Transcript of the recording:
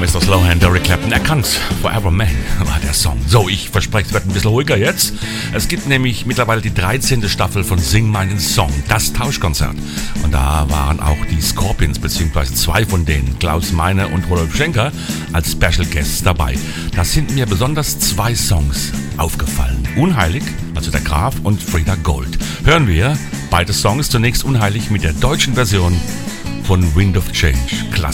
Mr. Slowhand, Eric Clapton, erkannt. Forever Man war der Song. So, ich verspreche, es wird ein bisschen ruhiger jetzt. Es gibt nämlich mittlerweile die 13. Staffel von Sing meinen Song, das Tauschkonzert. Und da waren auch die Scorpions, beziehungsweise zwei von denen, Klaus Meine und Rudolf Schenker, als Special Guests dabei. Da sind mir besonders zwei Songs aufgefallen. Unheilig, also der Graf, und Frida Gold. Hören wir beide Songs, zunächst Unheilig mit der deutschen Version von Wind of Change. Klasse.